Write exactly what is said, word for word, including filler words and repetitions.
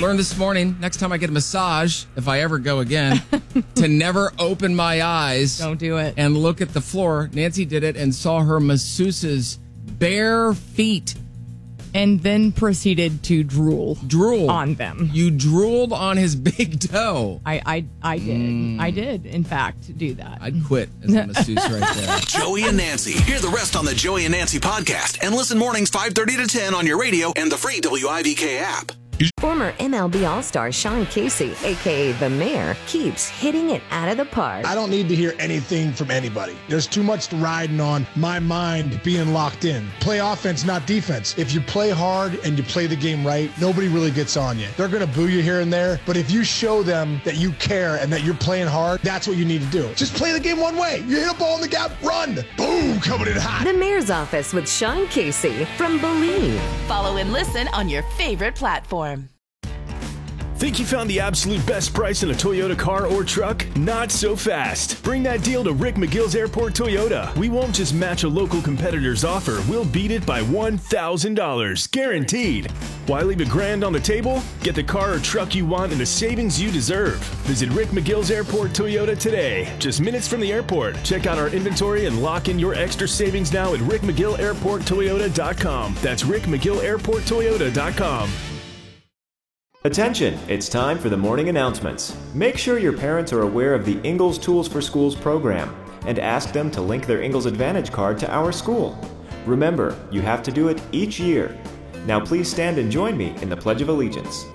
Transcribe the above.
Learned this morning, next time I get a massage, if I ever go again, to never open my eyes. Don't do it. And look at the floor. Nancy did it and saw her masseuse's bare feet. And then proceeded to drool. Drool. On them. You drooled on his big toe. I I, I did. Mm. I did, in fact, do that. I'd quit as a masseuse right there. Joey and Nancy. Hear the rest on the Joey and Nancy podcast. And listen mornings five thirty to ten on your radio and the free W I V K app. Former M L B All-Star Sean Casey, a k a. The Mayor, keeps hitting it out of the park. I don't need to hear anything from anybody. There's too much riding on my mind being locked in. Play offense, not defense. If you play hard and you play the game right, nobody really gets on you. They're going to boo you here and there, but if you show them that you care and that you're playing hard, that's what you need to do. Just play the game one way. You hit a ball in the gap, run. Boom, coming in hot. The Mayor's Office with Sean Casey from Believe. Follow and listen on your favorite platform. Think you found the absolute best price in a Toyota car or truck? Not so fast. Bring that deal to Rick McGill's Airport Toyota. We won't just match a local competitor's offer. We'll beat it by one thousand dollars. Guaranteed. Why leave a grand on the table? Get the car or truck you want and the savings you deserve. Visit Rick McGill's Airport Toyota today. Just minutes from the airport. Check out our inventory and lock in your extra savings now at rick mcgill airport toyota dot com. That's rick mcgill airport toyota dot com. Attention, it's time for the morning announcements. Make sure your parents are aware of the Ingalls Tools for Schools program and ask them to link their Ingalls Advantage card to our school. Remember, you have to do it each year. Now please stand and join me in the Pledge of Allegiance.